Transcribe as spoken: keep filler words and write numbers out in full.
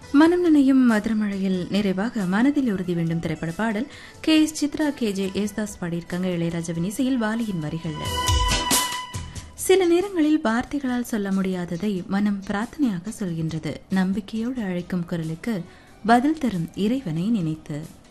மனம் நினையும் மதுரமழையில் நிறைவாக மனதில் உறுதி வேண்டும் திரைப்பட பாடல் K S Chitra K J Yesudas பாடியிருக்காங்க. இளையராஜாவின் இசையில் வாலியின் வரிகள். சில நேரங்களில் வார்த்தைகளால் சொல்ல முடியாததை மனம் பிரார்த்தனையாக சொல்கின்றது. நம்பிக்கையோடு அழைக்கும் குரலுக்கு பதில் தரும் இறைவனை நினைத்து.